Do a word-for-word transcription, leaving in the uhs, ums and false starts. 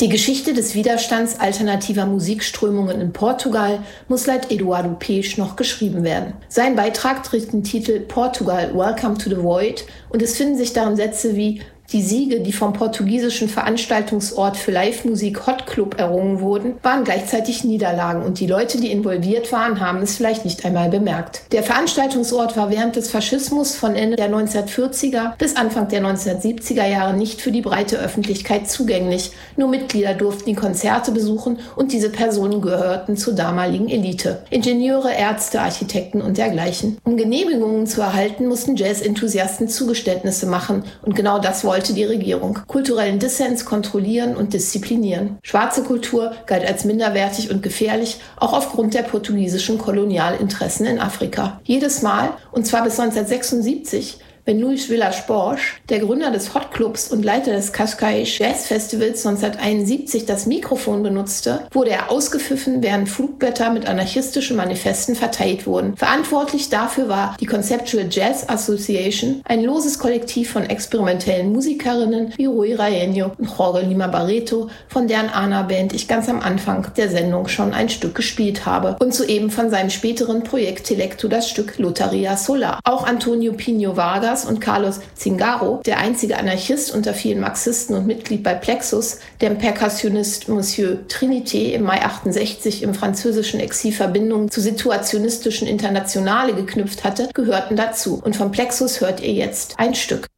Die Geschichte des Widerstands alternativer Musikströmungen in Portugal muss laut Eduardo Peixe noch geschrieben werden. Sein Beitrag trägt den Titel Portugal, Welcome to the Void und es finden sich darin Sätze wie: Die Siege, die vom portugiesischen Veranstaltungsort für Live-Musik Hot Club errungen wurden, waren gleichzeitig Niederlagen und die Leute, die involviert waren, haben es vielleicht nicht einmal bemerkt. Der Veranstaltungsort war während des Faschismus von Ende der neunzehnhundertvierziger bis Anfang der neunzehnhundertsiebziger Jahre nicht für die breite Öffentlichkeit zugänglich. Nur Mitglieder durften die Konzerte besuchen und diese Personen gehörten zur damaligen Elite. Ingenieure, Ärzte, Architekten und dergleichen. Um Genehmigungen zu erhalten, mussten Jazz-Enthusiasten Zugeständnisse machen und genau das wollte wollte die Regierung: kulturellen Dissens kontrollieren und disziplinieren. Schwarze Kultur galt als minderwertig und gefährlich, auch aufgrund der portugiesischen Kolonialinteressen in Afrika. Jedes Mal, und zwar bis neunzehnhundertsechsundsiebzig, wenn Luis Villas-Boas, der Gründer des Hot Clubs und Leiter des Cascais Jazz Festivals neunzehnhunderteinundsiebzig, das Mikrofon benutzte, wurde er ausgepfiffen, während Flugblätter mit anarchistischen Manifesten verteilt wurden. Verantwortlich dafür war die Conceptual Jazz Association, ein loses Kollektiv von experimentellen Musikerinnen wie Rui Raenho und Jorge Lima Barreto, von deren Ana-Band ich ganz am Anfang der Sendung schon ein Stück gespielt habe, und soeben von seinem späteren Projekt Telecto das Stück Loteria Solar. Auch Antonio Pinho Vargas und Carlos Zingaro, der einzige Anarchist unter vielen Marxisten und Mitglied bei Plexus, der Perkussionist Monsieur Trinité im Mai achtundsechzig im französischen Exil Verbindungen zu situationistischen Internationale geknüpft hatte, gehörten dazu. Und von Plexus hört ihr jetzt ein Stück.